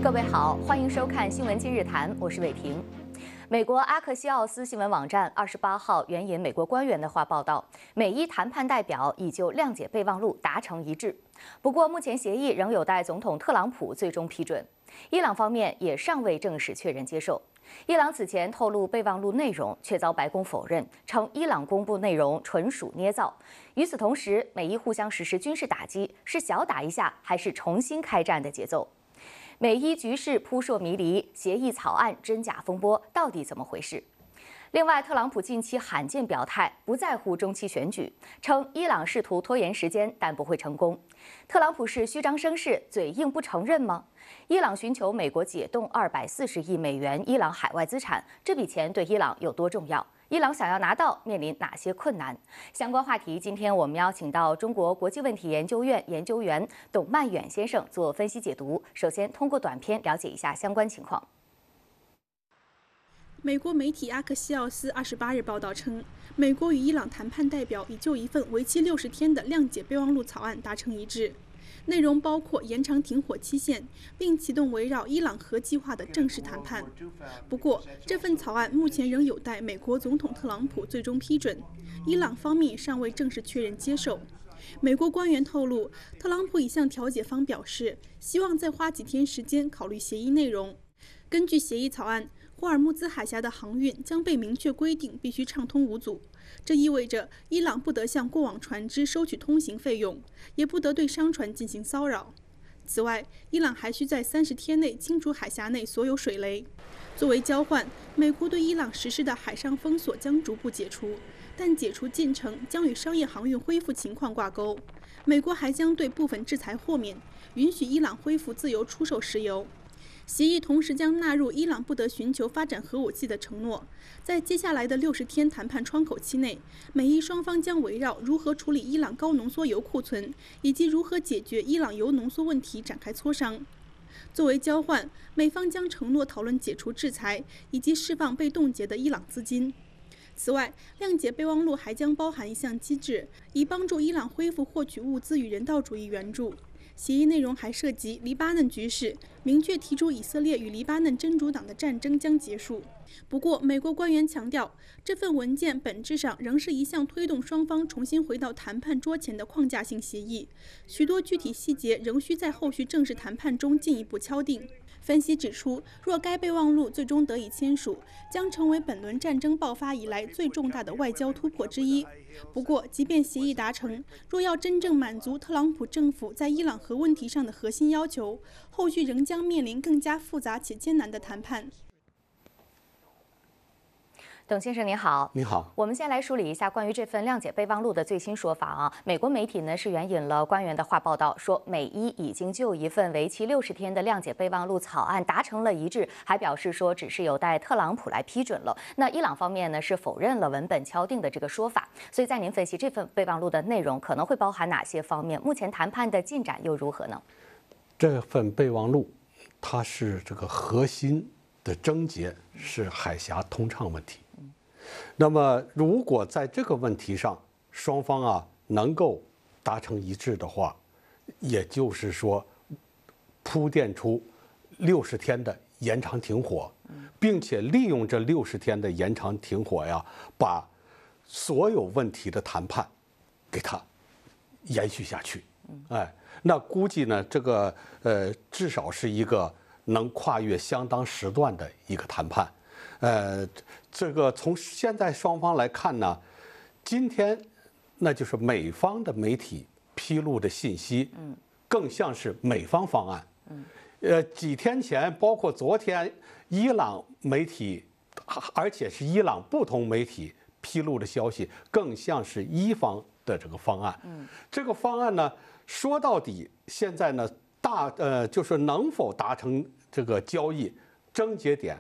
各位好，欢迎收看《新闻今日谈》，我是伟婷。美国阿克西奥斯新闻网站28号援引美国官员的话报道，美伊谈判代表已就谅解备忘录达成一致。不过，目前协议仍有待总统特朗普最终批准。伊朗方面也尚未正式确认接受。伊朗此前透露备忘录内容，却遭白宫否认，称伊朗公布内容纯属捏造。与此同时，美伊互相实施军事打击，是小打一下，还是重新开战的节奏？美伊局势扑朔迷离，协议草案真假风波到底怎么回事？另外，特朗普近期罕见表态，不在乎中期选举，称伊朗试图拖延时间，但不会成功。特朗普是虚张声势，嘴硬不承认吗？伊朗寻求美国解冻240亿美元伊朗海外资产，这笔钱对伊朗有多重要？伊朗想要拿到，面临哪些困难？相关话题，今天我们邀请到中国国际问题研究院研究员董曼远先生做分析解读。首先，通过短片了解一下相关情况。 美国媒体阿克西奥斯28日报道称，美国与伊朗谈判代表已就一份为期60天的谅解备忘录草案达成一致，内容包括延长停火期限，并启动围绕伊朗核计划的正式谈判。不过，这份草案目前仍有待美国总统特朗普最终批准，伊朗方面尚未正式确认接受。美国官员透露，特朗普已向调解方表示，希望再花几天时间考虑协议内容。根据协议草案，霍尔木兹海峡的航运将被明确规定必须畅通无阻，这意味着伊朗不得向过往船只收取通行费用，也不得对商船进行骚扰。此外，伊朗还需在30天内清除海峡内所有水雷。作为交换，美国对伊朗实施的海上封锁将逐步解除，但解除进程将与商业航运恢复情况挂钩。美国还将对部分制裁豁免，允许伊朗恢复自由出售石油。协议同时将纳入伊朗不得寻求发展核武器的承诺。在接下来的60天谈判窗口期内，美伊双方将围绕如何处理伊朗高浓缩铀库存以及如何解决伊朗铀浓缩问题展开磋商。作为交换，美方将承诺讨论解除制裁以及释放被冻结的伊朗资金。此外，谅解备忘录还将包含一项机制，以帮助伊朗恢复获取物资与人道主义援助。协议内容还涉及黎巴嫩局势，明确提出以色列与黎巴嫩真主党的战争将结束。不过，美国官员强调，这份文件本质上仍是一项推动双方重新回到谈判桌前的框架性协议，许多具体细节仍需在后续正式谈判中进一步敲定。分析指出，若该备忘录最终得以签署，将成为本轮战争爆发以来最重大的外交突破之一。不过，即便协议达成，若要真正满足特朗普政府在伊朗核问题上的核心要求，后续仍将面临更加复杂且艰难的谈判。 董先生您好， 你好。 我们先来梳理一下关于这份谅解备忘录的最新说法啊。美国媒体呢是援引了官员的话报道，说美伊已经就一份为期60天的谅解备忘录草案达成了一致，还表示说只是有待特朗普来批准了。那伊朗方面呢是否认了文本敲定的这个说法。所以在您分析这份备忘录的内容可能会包含哪些方面？目前谈判的进展又如何呢？ 这份备忘录，它是这个核心的症结是海峡通畅问题。那么，如果在这个问题上双方能够达成一致的话，也就是说铺垫出60天的延长停火，并且利用这60天的延长停火把所有问题的谈判给它延续下去。那估计呢，这个至少是一个能跨越相当时段的一个谈判。这个从现在双方来看呢，今天那就是美方的媒体披露的信息，更像是美方方案。几天前，包括昨天，伊朗媒体，而且是伊朗不同媒体披露的消息，更像是伊方的这个方案。这个方案呢，说到底，现在呢就是能否达成这个交易，症结点